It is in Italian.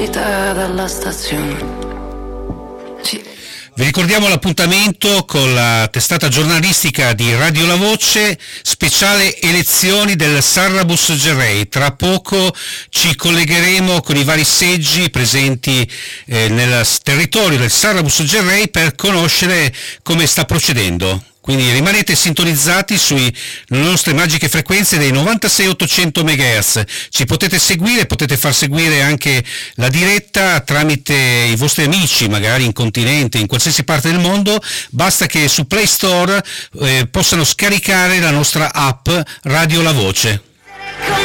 dalla stazione. Vi ricordiamo l'appuntamento con la testata giornalistica di Radio La Voce, speciale elezioni del Sarrabus Gerrei. Tra poco ci collegheremo con i vari seggi presenti nel territorio del Sarrabus Gerrei per conoscere come sta procedendo. Quindi rimanete sintonizzati sulle nostre magiche frequenze dei 96-800 MHz. Ci potete seguire, potete far seguire anche la diretta tramite i vostri amici, magari in continente, in qualsiasi parte del mondo. Basta che su Play Store possano scaricare la nostra app Radio La Voce.